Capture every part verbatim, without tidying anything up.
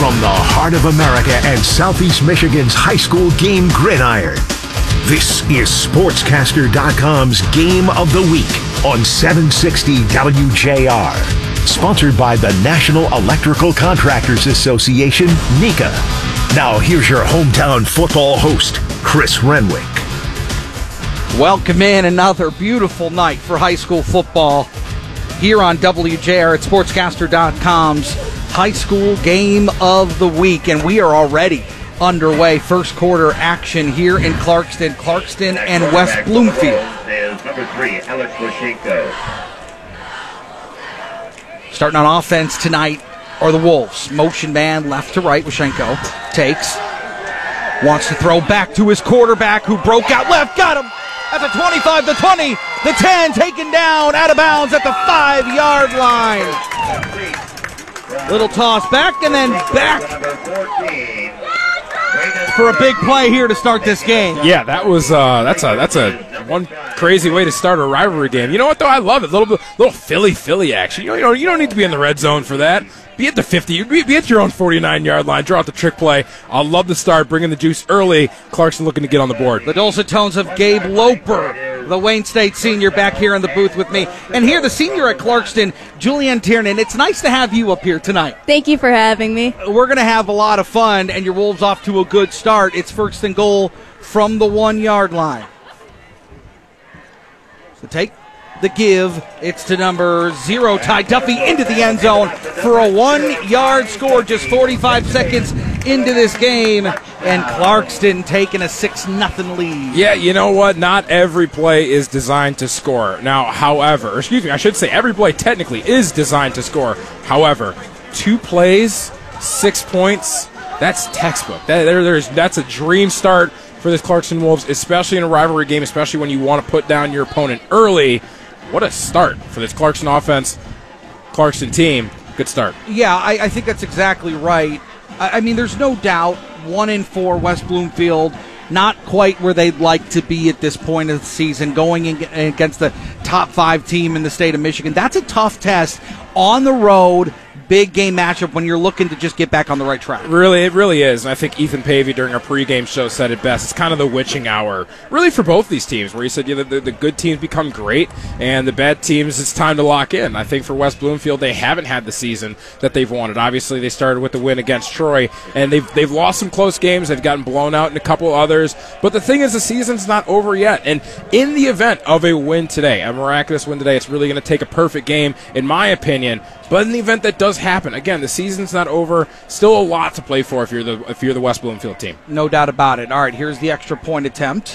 from the heart of America and Southeast Michigan's high school game gridiron. This is Sportscaster dot com's Game of the Week on seven sixty W J R. Sponsored by the National Electrical Contractors Association, NECA. Now here's your hometown football host, Chris Renwick. Welcome in another beautiful night for high school football here on W J R at Sportscaster dot com's High School Game of the Week. And we are already underway. First quarter action here in Clarkston. Clarkston and West Bloomfield. Is number three, Alex Washenko. Starting on offense tonight are the Wolves. Motion man left to right. Washenko takes. Wants to throw back to his quarterback who broke out left. Got him at the twenty-five, the twenty, the ten. Taken down out of bounds at the five-yard line. Little toss back and then back for a big play here to start this game. Yeah, that was uh, that's a that's a one crazy way to start a rivalry game. You know what though? I love it. A little bit, little Philly Philly action. You know, you know, you don't need to be in the red zone for that. Be at the fifty. Be, be at your own forty-nine-yard line. Draw out the trick play. I love the start. Bringing the juice early. Clarkston looking to get on the board. The dulcet tones of Gabe Loper, the Wayne State senior, back here in the booth with me. And here, the senior at Clarkston, Julianne Tiernan. It's nice to have you up here tonight. Thank you for having me. We're going to have a lot of fun, and your Wolves off to a good start. It's first and goal from the one-yard line. So take the give. It's to number zero, Ty Duffy, into the end zone for a one-yard score. Just forty-five seconds into this game, and Clarkston taking a six nothing lead. Yeah, you know what? Not every play is designed to score. Now, however, excuse me, I should say every play technically is designed to score. However, two plays, six points, that's textbook. That, there, there's, that's a dream start for this Clarkston Wolves, especially in a rivalry game, especially when you want to put down your opponent early. What a start for this Clarkston offense, Clarkston team. Good start. Yeah, I, I think that's exactly right. I, I mean, there's no doubt one in four West Bloomfield, not quite where they'd like to be at this point of the season, going in, against the top five team in the state of Michigan. That's a tough test on the road. Big game matchup when you're looking to just get back on the right track. Really, it really is. And I think Ethan Pavey during our pregame show said it best. It's kind of the witching hour, really, for both these teams, where he said, yeah, the, the good teams become great, and the bad teams, it's time to lock in. I think for West Bloomfield, they haven't had the season that they've wanted. Obviously, they started with the win against Troy, and they've they've lost some close games. They've gotten blown out in a couple others. But the thing is, the season's not over yet. And in the event of a win today, a miraculous win today, it's really going to take a perfect game, in my opinion. But in the event that does happen, again, the season's not over. Still a lot to play for if you're the if you're the West Bloomfield team. No doubt about it. All right, here's the extra point attempt.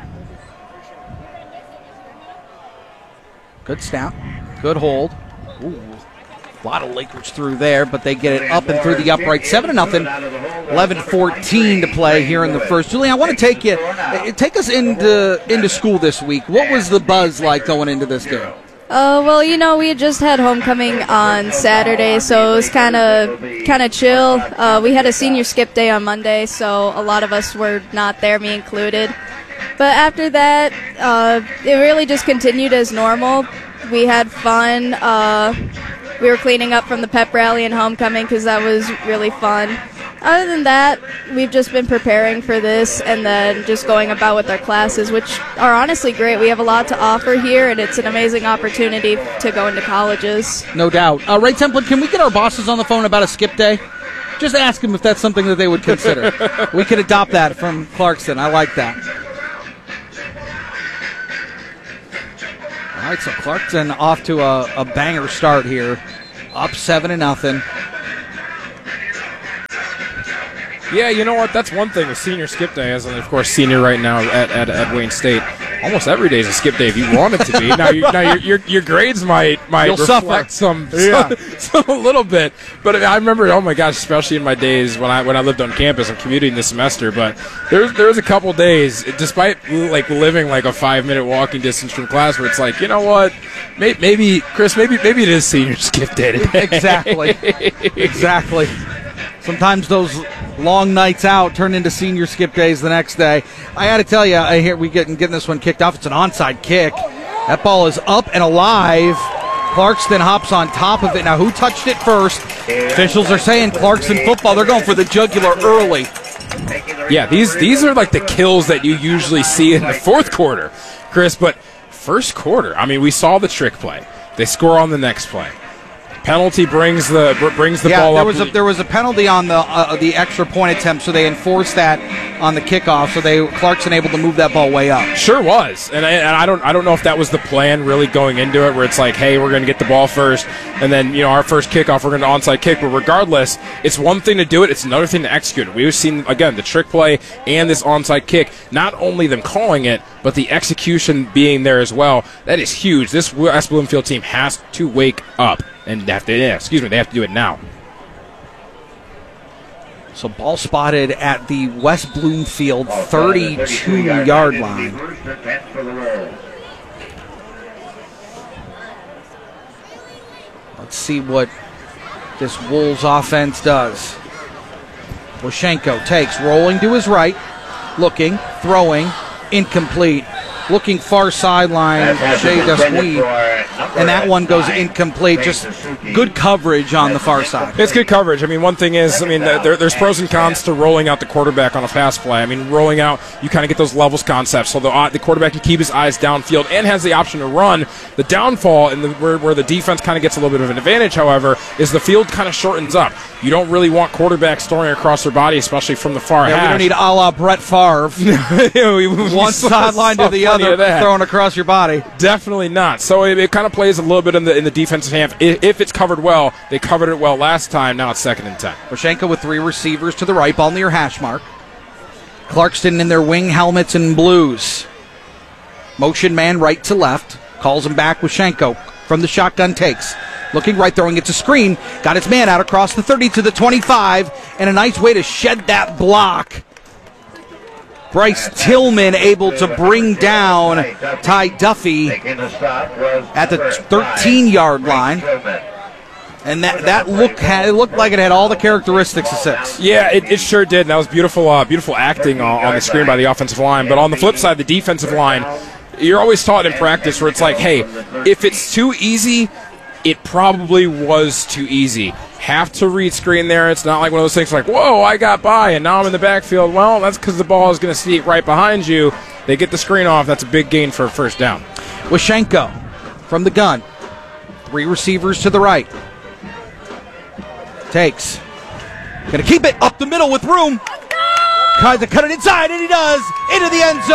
Good snap. Good hold. Ooh, a lot of leakage through there, but they get it up and through the upright. seven to nothing. eleven fourteen to play here in the first. Julian, I want to take you, take us into into school this week. What was the buzz like going into this game? Uh, well, you know, we had just had homecoming on Saturday, so it was kind of kind of chill. Uh, we had a senior skip day on Monday, so a lot of us were not there, me included. But after that, uh, it really just continued as normal. We had fun. Uh, we were cleaning up from the pep rally and homecoming because that was really fun. Other than that, we've just been preparing for this and then just going about with our classes, which are honestly great. We have a lot to offer here, and it's an amazing opportunity to go into colleges. No doubt. Uh, Ray Templin, can we get our bosses on the phone about a skip day? Just ask them if that's something that they would consider. We could adopt that from Clarkston. I like that. All right, so Clarkston off to a, a banger start here. Up seven to nothing. Yeah, you know what? That's one thing with senior skip day, as of course senior right now at, at, at Wayne State. Almost every day is a skip day if you want it to be. Now, you, now your, your your grades might might You'll reflect suffer. some, yeah. some, some a little bit. But I remember, oh my gosh, especially in my days when I when I lived on campus and commuting this semester. But there there was a couple days, despite like living like a five minute walking distance from class, where it's like, you know what, maybe, maybe Chris, maybe maybe it is senior skip day today. Exactly, exactly. Sometimes those long nights out turn into senior skip days the next day. I got to tell you, I hear we getting getting this one kicked off. It's an onside kick. That ball is up and alive Clarkston hops on top of it. Now, who touched it first? Officials are saying Clarkston football. They're going for the jugular early. Yeah, these these are like the kills that you usually see in the fourth quarter, Chris. But first quarter, I mean, we saw the trick play. They score on the next play. Penalty brings the br- brings the yeah, ball there up. was a, there was a penalty on the uh, the extra point attempt, so they enforced that on the kickoff. So they Clarkson able to move that ball way up. Sure was, and I, and I don't I don't know if that was the plan really going into it, where it's like, hey, we're going to get the ball first, and then you know our first kickoff we're going to onside kick. But regardless, it's one thing to do it, it's another thing to execute it. We've seen again the trick play and this onside kick. Not only them calling it, but the execution being there as well. That is huge. This West Bloomfield team has to wake up. And they have to, yeah, excuse me, they have to do it now. So ball spotted at the West Bloomfield thirty-two-yard line. Let's see what this Wolves offense does. Washenko takes, rolling to his right, looking, throwing, incomplete. Looking far sideline, Shea Desweed, and that one goes incomplete. Just good coverage on the far side. It's good coverage. I mean, one thing is, I mean, there, there's pros and cons to rolling out the quarterback on a pass play. I mean, rolling out, you kind of get those levels concepts, so the, uh, the quarterback can keep his eyes downfield and has the option to run. The downfall, and the, where, where the defense kind of gets a little bit of an advantage, however, is the field kind of shortens up. You don't really want quarterbacks throwing across their body, especially from the far yeah, hash. We don't need a la Brett Favre. One sideline to the other, throwing across your body. Definitely not. So it, it kind of plays a little bit in the in the defensive half. If, if it's covered well, they covered it well last time. Now it's second and ten. Washenko with three receivers to the right, ball near hash mark. Clarkston in their wing helmets and blues. Motion man right to left. Calls him back. Washenko from the shotgun takes. Looking right, throwing it to screen. Got his man out across the thirty to the twenty-five. And a nice way to shed that block. Bryce Tillman able to bring down Ty Duffy at the thirteen-yard line. And that, that look had, it looked like it had all the characteristics of six. Yeah, it, it sure did. And that was beautiful uh, beautiful acting on, on the screen by the offensive line. But on the flip side, the defensive line, you're always taught in practice where it's like, hey, if it's too easy, it probably was too easy. Have to read screen there. It's not like one of those things like, whoa, I got by, and now I'm in the backfield. Well, that's because the ball is going to sneak right behind you. They get the screen off. That's a big gain for a first down. Washenko from the gun. Three receivers to the right. Takes. Going to keep it up the middle with room. Tries to cut it inside, and he does. Into the end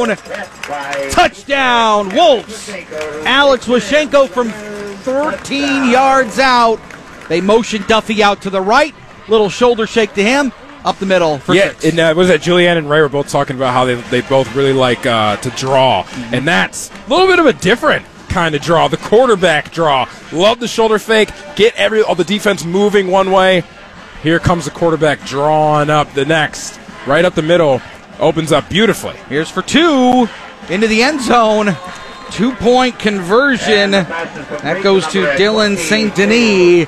zone. Touchdown, Wolves. Alex Washenko from thirteen yards out. They motion Duffy out to the right. Little shoulder shake to him. Up the middle for yeah, six. and uh, was that Julianne and Ray were both talking about how they, they both really like uh, to draw. Mm-hmm. And that's a little bit of a different kind of draw. The quarterback draw. Love the shoulder fake. Get every all the defense moving one way. Here comes the quarterback drawing up the next. Right up the middle. Opens up beautifully. Here's for two. Into the end zone. Two-point conversion. That goes to Dylan Saint Denis.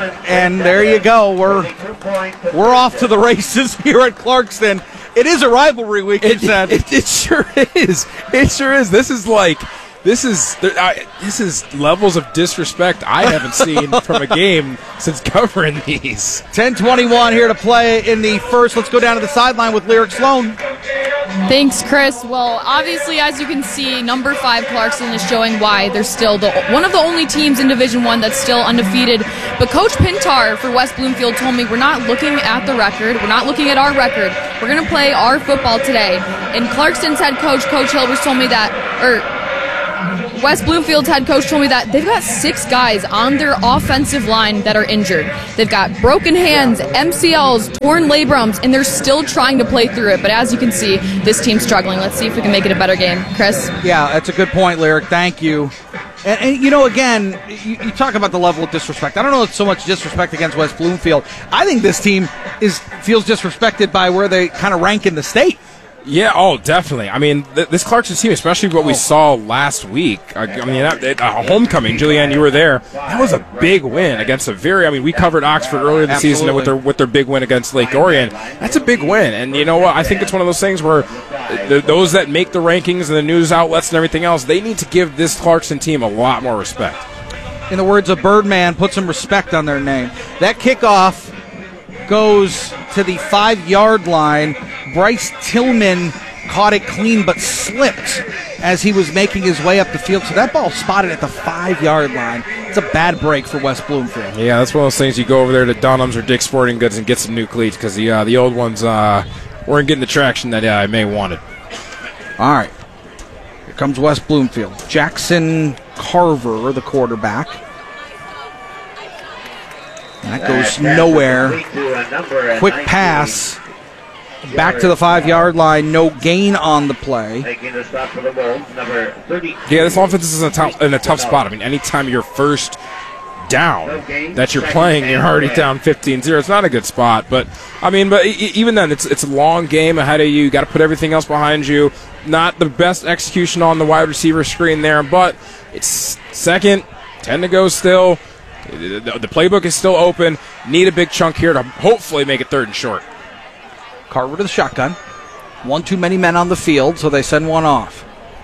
And there you go. We're we're off to the races here at Clarkston. It is a rivalry week, you It, said. it, it sure is. It sure is. This is like this is I, this is levels of disrespect I haven't seen from a game since covering these. ten twenty-one here to play in the first. Let's go down to the sideline with Lyric Sloan. Thanks, Chris. Well, obviously, as you can see, number five Clarkston is showing why they're still the one of the only teams in Division One that's still undefeated. But Coach Pintar for West Bloomfield told me we're not looking at the record. We're not looking at our record. We're going to play our football today. And Clarkston's head coach, Coach Hilbers, told me that, or West Bloomfield's head coach told me that they've got six guys on their offensive line that are injured. They've got broken hands, M C Ls, torn labrums, and they're still trying to play through it. But as you can see, this team's struggling. Let's see if we can make it a better game. Chris? Yeah, that's a good point, Lyric. Thank you. And, and you know, again, you, you talk about the level of disrespect. I don't know if it's so much disrespect against West Bloomfield. I think this team is feels disrespected by where they kind of rank in the state. Yeah, oh, definitely. I mean, th- this Clarkson team, especially what we saw last week, I, I mean, that, it, a homecoming, Julianne, you were there. That was a big win against a very, I mean, we covered Oxford earlier this Absolutely. season with their with their big win against Lake Orion. That's a big win. And you know what? I think it's one of those things where th- those that make the rankings and the news outlets and everything else, they need to give this Clarkson team a lot more respect. in the words of Birdman, put some respect on their name. That kickoff goes to the five-yard line. Bryce Tillman caught it clean but slipped as he was making his way up the field. So that ball spotted at the five-yard line. It's a bad break for West Bloomfield. Yeah, that's one of those things you go over there to Dunham's or Dick's Sporting Goods and get some new cleats because the, uh, the old ones uh, weren't getting the traction that uh, I may wanted. All right. Here comes West Bloomfield. Jackson Carver, the quarterback. And that goes nowhere. Quick pass. Back to the five-yard line. No gain on the play. Yeah, this offense is in a tough, in a tough spot. I mean, anytime you're first down that you're playing, you're already down fifteen zero. It's not a good spot. But, I mean, but even then, it's it's a long game ahead of you. You got to put everything else behind you. Not the best execution on the wide receiver screen there, but it's second, ten to go still. The playbook is still open. Need a big chunk here to hopefully make it third and short. Carver to the shotgun. One too many men on the field, so they send one off.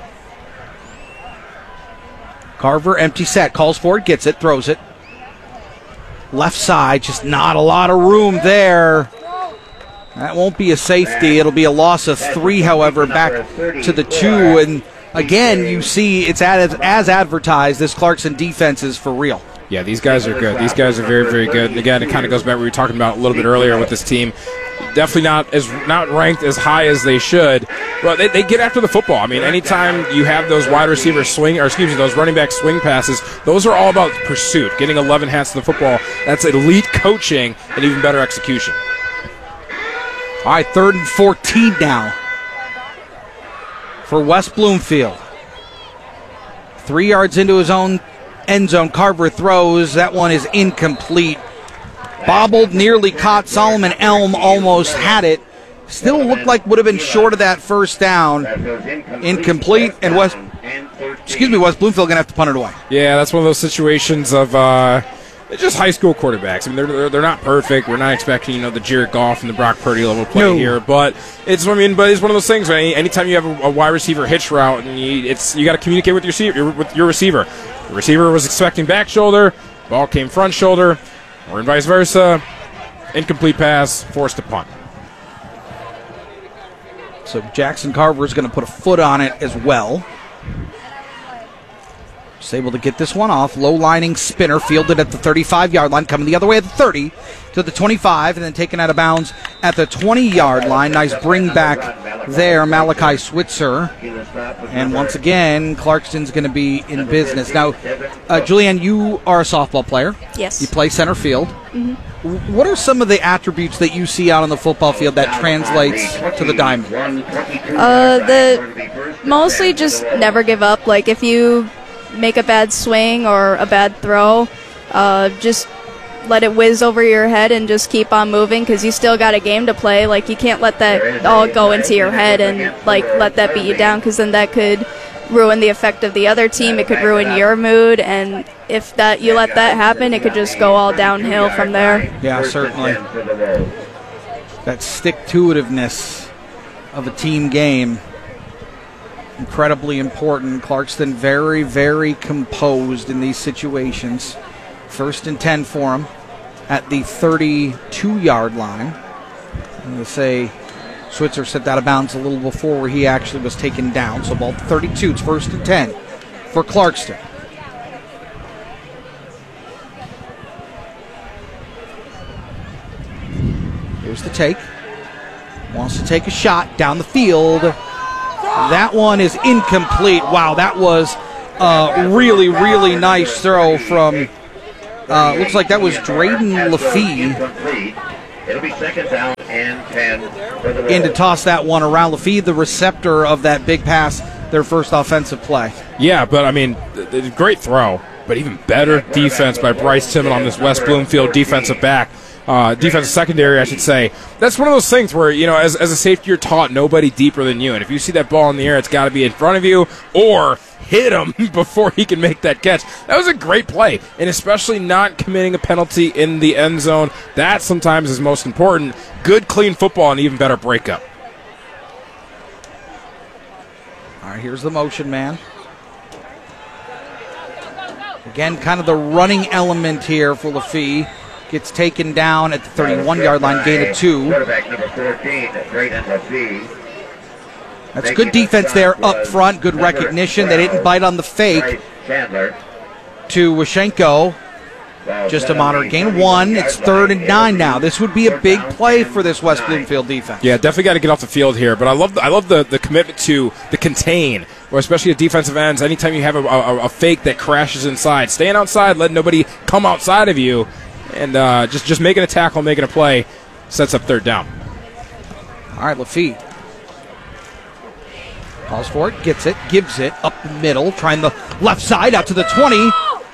Carver, empty set, calls for it, gets it, throws it. Left side, just not a lot of room there. That won't be a safety. It'll be a loss of three, however, back to the two. And again, you see it's as, as advertised, this Clarkson defense is for real. Yeah, these guys are good. These guys are very, very good. And again, it kind of goes back to what we were talking about a little bit earlier with this team. Definitely not as not ranked as high as they should, but they, they get after the football. I mean, anytime you have those wide receiver swing, or excuse me, those running back swing passes, those are all about pursuit, getting eleven hands to the football. That's elite coaching and even better execution. All right, third and fourteen now for West Bloomfield. Three yards into his own end zone. Carver throws. That one is incomplete. Bobbled, nearly caught. Solomon Elm almost had it. Still looked like would have been short of that first down. Incomplete, and West, excuse me, West Bloomfield going to have to punt it away. Yeah, that's one of those situations of uh, just high school quarterbacks. I mean, they're, they're they're not perfect. We're not expecting, you know, the Jared Goff and the Brock Purdy level play No. here, but it's I mean, but it's one of those things. Right? Anytime you have a, a wide receiver hitch route, and you, it's you got to communicate with your receiver. With your receiver, the receiver was expecting back shoulder, ball came front shoulder. Or and vice versa. Incomplete pass, forced to punt. So Jackson Carver is going to put a foot on it as well. Just able to get this one off. Low lining spinner fielded at the thirty-five-yard line, coming the other way at the thirty to the twenty-five, and then taken out of bounds at the twenty-yard line. Nice bring back there, Malachi Switzer. And once again, Clarkston's going to be in business. Now, uh, Julianne, you are a softball player. Yes. You play center field. Mm-hmm. What are some of the attributes that you see out on the football field that translates to the diamond? Uh, the mostly just never give up. Like if you make a bad swing or a bad throw, uh, just let it whiz over your head and just keep on moving because you still got a game to play. Like you can't let that all go into your head and like let that beat you down because then that could ruin the effect of the other team. It could ruin your mood, and if that you let that happen, it could just go all downhill from there. Yeah, certainly. That stick-to-itiveness of a team game, incredibly important. Clarkston very, very composed in these situations. First and ten for him at the thirty-two-yard line. I'm going to say Switzer stepped out of bounds a little before where he actually was taken down. So ball thirty-two, it's first and ten for Clarkston. Here's the take. Wants to take a shot down the field. That one is incomplete. Wow, that was a really, really nice throw from, uh, looks like that was Drayden Lafee. It'll be second down and ten for the In to toss that one around. Lafee, the receptor of that big pass, their first offensive play. Yeah, but I mean, th- th- great throw, but even better defense by Bryce Tillman on this West Bloomfield defensive back. Uh, defensive secondary, I should say. That's one of those things where, you know, as, as a safety, you're taught nobody deeper than you. And if you see that ball in the air, it's got to be in front of you or hit him before he can make that catch. That was a great play, and especially not committing a penalty in the end zone. That sometimes is most important. Good, clean football, and even better breakup. All right, here's the motion man. Again, kind of the running element here for Lafayette. Gets taken down at the thirty-one-yard line, gain of two. Quarterback number fourteen, Braden Lafayette. That's good defense there up front, good recognition. They didn't bite on the fake Chandler. to Washenko. Just a moderate gain. One, it's third and nine now. This would be a big play for this West Bloomfield defense. Yeah, definitely got to get off the field here. But I love the, I love the, the commitment to the contain, or especially at defensive ends. Anytime you have a, a, a fake that crashes inside, staying outside, letting nobody come outside of you, and uh, just, just making a tackle, making a play, sets up third down. All right, Lafayette calls for it, gets it, gives it up the middle, trying the left side out to the twenty.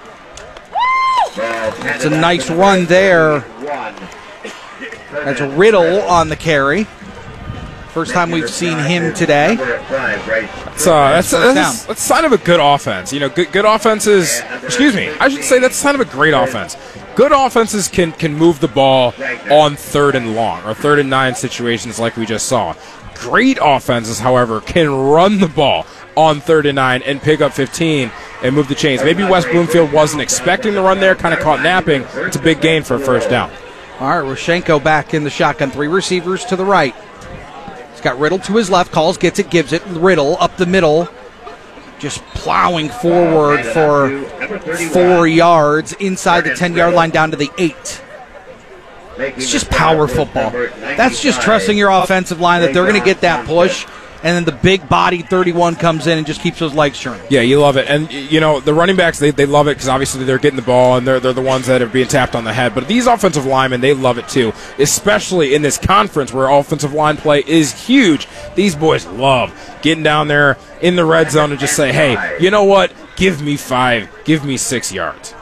It's a nice run there. That's a Riddle on the carry. First time we've seen him today. That's, uh, that's, that's, that's a sign of a good offense. You know, good, good offenses, excuse me, I should say that's a sign of a great offense. Good offenses can, can move the ball on third and long or third and nine situations like we just saw. Great offenses, however, can run the ball on third and nine and pick up fifteen and move the chains. Maybe West Bloomfield wasn't expecting the run there, kind of caught napping. It's a big gain for a first down. All right, Washenko back in the shotgun. Three receivers to the right. He's got Riddle to his left, calls, gets it, gives it. Riddle up the middle, just plowing forward for four yards inside the ten-yard line down to the eight. It's just power football. That's just trusting your offensive line that they're going to get that push, and then the big-bodied thirty-one comes in and just keeps those legs churning. Yeah, you love it. And, you know, the running backs, they, they love it because obviously they're getting the ball and they're, they're the ones that are being tapped on the head. But these offensive linemen, they love it too, especially in this conference where offensive line play is huge. These boys love getting down there in the red zone and just say, hey, you know what? Give me five. Give me six yards.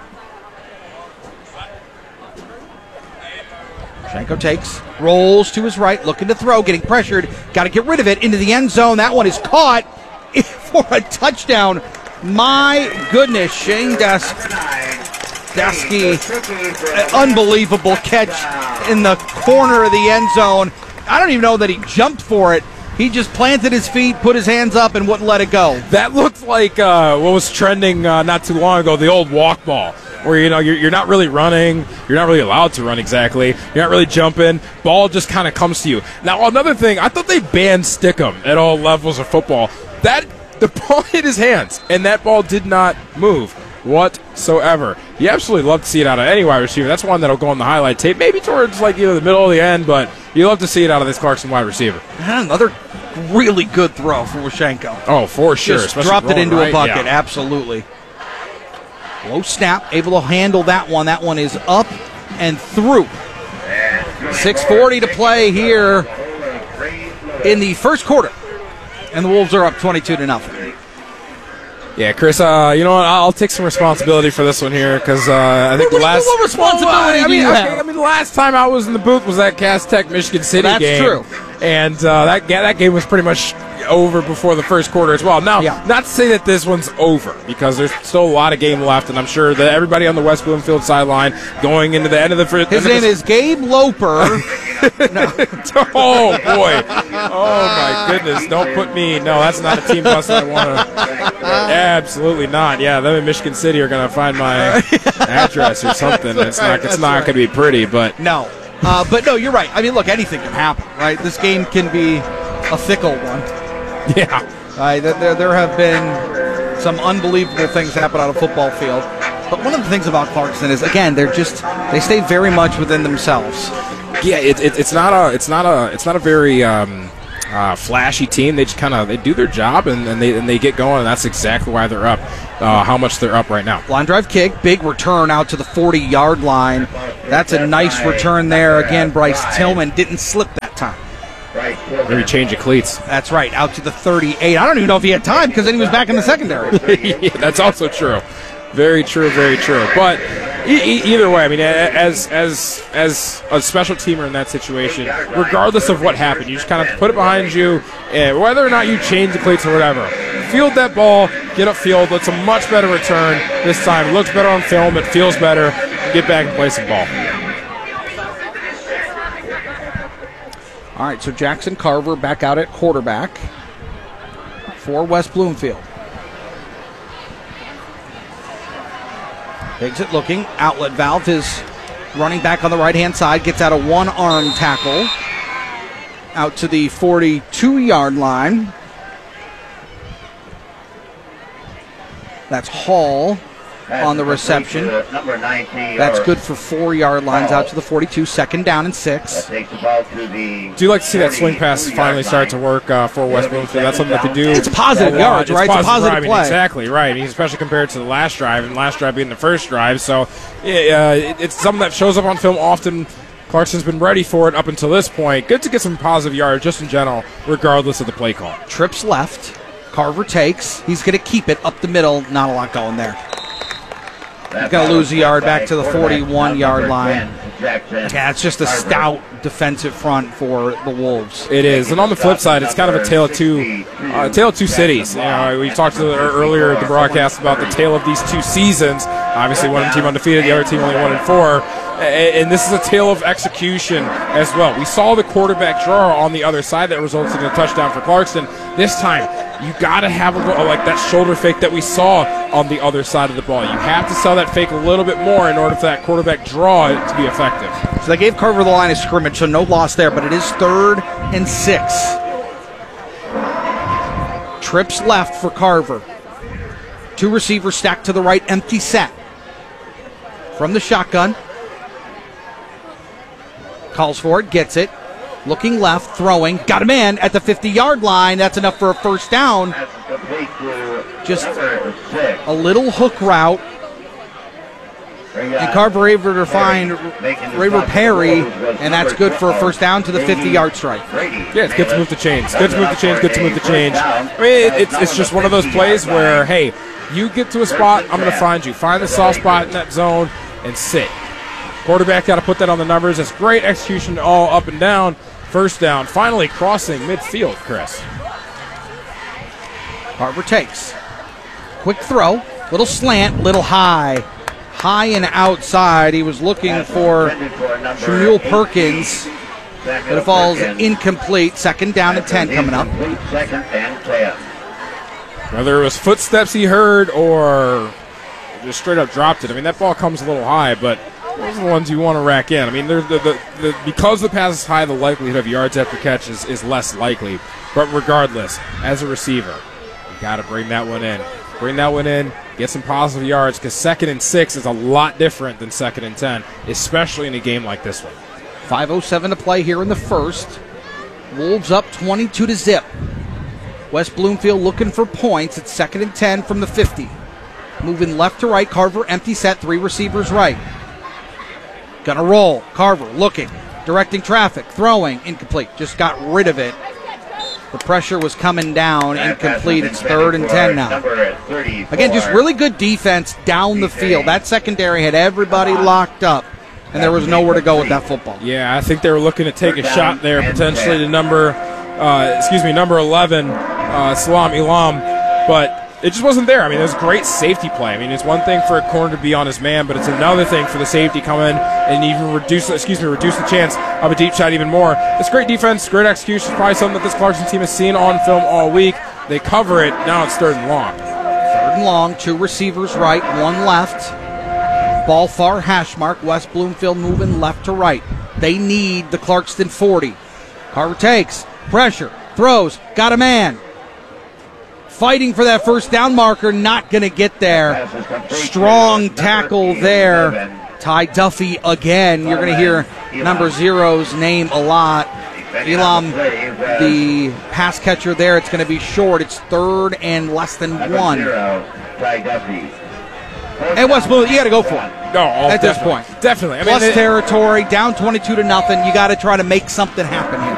Washenko takes, rolls to his right, looking to throw, getting pressured. Got to get rid of it into the end zone. That one is caught for a touchdown. My goodness, Shane Des- Desky, unbelievable catch in the corner of the end zone. I don't even know that he jumped for it. He just planted his feet, put his hands up, and wouldn't let it go. That looked like uh, what was trending uh, not too long ago, the old walk ball, where you know you're, you're not really running, you're not really allowed to run exactly, you're not really jumping, ball just kind of comes to you. Now another thing, I thought they banned Stickum at all levels of football. That the ball hit his hands, and that ball did not move whatsoever. You absolutely love to see it out of any wide receiver. That's one that'll go on the highlight tape, maybe towards like either the middle or the end, but you love to see it out of this Clarkson wide receiver. And another really good throw for Washenko. Oh, for sure. Just dropped it into right, a bucket, yeah. absolutely. Low snap, able to handle that one. That one is up and through. six forty to play here in the first quarter. And the Wolves are up twenty-two to nothing. Yeah, Chris, uh, you know what? I'll take some responsibility for this one here because uh, I think What- the last what responsibility Well, I do mean, you okay, have? I mean, the last time I was in the booth was that Cass Tech Michigan City That's game. true. And uh, that ga- that game was pretty much over before the first quarter as well. Now, Yeah. not to say that this one's over because there's still a lot of game left, and I'm sure that everybody on the West Bloomfield sideline going into the end of the first. His name is Gabe Loper. Oh boy! Oh my goodness! Don't put me. No, that's not a team bus I want to. Absolutely not. Yeah, them in Michigan City are going to find my address or something. It's not. It's That's not right. going to be pretty, but No. Uh, but no, you're right. I mean, look, anything can happen, right? This game can be a fickle one. yeah. Uh, there, there have been some unbelievable things happen on a football field. But one of the things about Clarkson is, again, they're just they stay very much within themselves. Yeah, it, it, it's not a. It's not a. It's not a very. Um, Uh, flashy team. They just kind of they do their job and, and they and they get going, and that's exactly why they're up. Uh, how much they're up right now. Line drive kick, big return out to the forty-yard line. That's a nice return there. Again, Bryce Tillman didn't slip that time. Maybe change of cleats. That's right, out to the thirty-eight. I don't even know if he had time because then he was back in the secondary. Yeah, that's also true. Very true, very true. But e- e- either way, I mean, as as as a special teamer in that situation, regardless of what happened, you just kind of put it behind you, and whether or not you change the cleats or whatever. Field that ball, get upfield. It's a much better return this time. It looks better on film. It feels better. Get back and play some ball. All right, so Jackson Carver back out at quarterback for West Bloomfield. Exit looking. Outlet valve. His running back on the right-hand side gets out a one-arm tackle out to the forty-two-yard line. That's Hall on the reception. That's good for four yard lines out to the forty-two. Second down and six. Do you like to see that swing pass finally start to work uh, for West Bloomfield? That's something that they do. It's positive a lot. yards, right? It's a positive driving. play. Exactly, right. Especially compared to the last drive, and last drive being the first drive. So yeah, uh, it's something that shows up on film often. Clarkson's been ready for it up until this point. Good to get some positive yards just in general, regardless of the play call. Trips left. Carver takes. He's going to keep it up the middle. Not a lot going there. He's going to lose a yard back to the forty-one-yard line. Yeah, it's just a stout defensive front for the Wolves. It is, and on the flip side, it's kind of a tale of two, uh, tale of two cities. You know, we talked to the, earlier at the broadcast about the tale of these two seasons. Obviously, one team undefeated, the other team only one and four. And this is a tale of execution as well. We saw the quarterback draw on the other side that resulted in a touchdown for Clarkston. This time, you got to have a, like that shoulder fake that we saw on the other side of the ball. You have to sell that fake a little bit more in order for that quarterback draw to be effective. So they gave Carver the line of scrimmage, so no loss there, but it is third and six. Trips left for Carver. Two receivers stacked to the right, empty set. From the shotgun. Calls for it, gets it. Looking left, throwing. Got a man at the fifty-yard line. That's enough for a first down. Just a little hook route. And Carver able to find Raver Perry, and that's good for a first down to the fifty-yard strike. Yeah, it's good to move the chains. Good to move the chains, good to move the change. I mean, it's, it's just one of those plays where, hey, you get to a spot, I'm going to find you. Find the soft spot in that zone and sit. Quarterback got to put that on the numbers. It's great execution all up and down. First down, finally crossing midfield, Chris. Carver takes. Quick throw, little slant, little high. High and outside. He was looking for Shamul Perkins, but it falls incomplete. Second down and ten coming up. Whether it was footsteps he heard or just straight up dropped it. I mean, that ball comes a little high, but those are the ones you want to rack in. I mean, the, the, the, because the pass is high, the likelihood of yards after catch is, is less likely. But regardless, as a receiver, you got to bring that one in. Bring that one in, get some positive yards, because second and six is a lot different than second and ten, especially in a game like this one. five oh seven to play here in the first. Wolves up twenty-two to zip. West Bloomfield looking for points. It's second and ten from the fifty. Moving left to right. Carver empty set, three receivers right. Gonna roll. Carver looking, directing traffic, throwing, incomplete. Just got rid of it. The pressure was coming down, incomplete. It's third and ten now. Again, just really good defense down the field. That secondary had everybody locked up, and there was nowhere to go with that football. Yeah, I think they were looking to take a shot there, potentially to number, uh, excuse me, number eleven, uh, Salam Elam, but it just wasn't there. I mean, it was a great safety play. I mean, it's one thing for a corner to be on his man, but it's another thing for the safety come in and even reduce, excuse me, reduce the chance of a deep shot even more. It's great defense, great execution. Probably something that this Clarkson team has seen on film all week. They cover it. Now it's third and long. Third and long. Two receivers right, one left. Ball far hash mark. West Bloomfield moving left to right. They need the Clarkston forty. Carver takes pressure, throws, got a man. Fighting for that first down marker, not going to get there. Strong tackle there. Ty Duffy again. You're going to hear number zero's name a lot. Elam, the pass catcher there, it's going to be short. It's third and less than one. And West Bloomfield, you got to go for it. No, oh, at this definitely. point. Definitely. I Plus mean, it, territory, down twenty-two to nothing. You got to try to make something happen here.